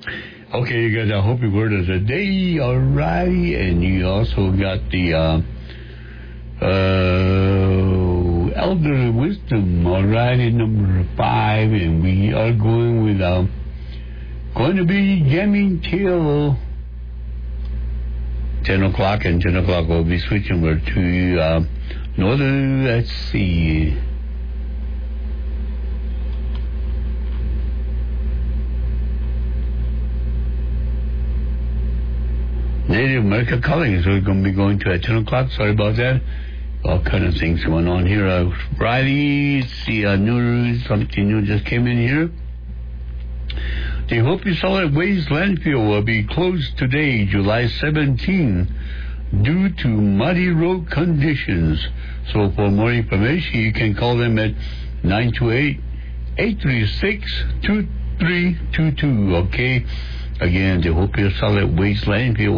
Okay, you got the Hopi word of the day, alrighty, and you also got the elder wisdom, alrighty, number 5, and we are going with going to be jamming till 10 o'clock, and 10 o'clock we'll be switching over to northern, let's see, Native America calling, so we're going to be going to at 10 o'clock. Sorry about that. All kind of things going on here. Friday, see, something new just came in here. The Hopi Solid Waste Landfill will be closed today, July 17, due to muddy road conditions. So for more information, you can call them at 928-836-2322, okay? Again, the Hopi Solid Waste Landfill